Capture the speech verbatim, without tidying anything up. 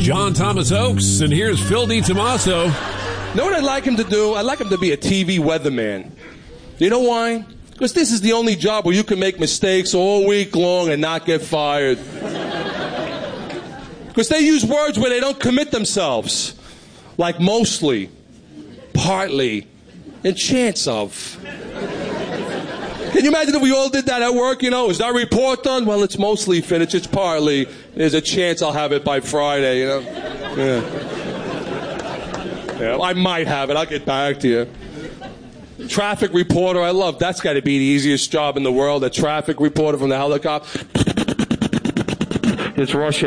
John Thomas Oakes, and here's Phil DiTomaso. Know what I'd like him to do? I'd like him to be a T V weatherman. You know why? Because this is the only job where you can make mistakes all week long and not get fired. Because they use words where they don't commit themselves. Like mostly, partly, and chance of. Can you imagine if we all did that at work, you know? Is that report done? Well, it's mostly finished. It's partly. There's a chance I'll have it by Friday, you know? Yeah. Yeah, I might have it. I'll get back to you. Traffic reporter, I love. That's got to be the easiest job in the world. A traffic reporter from the helicopter. It's rush hour.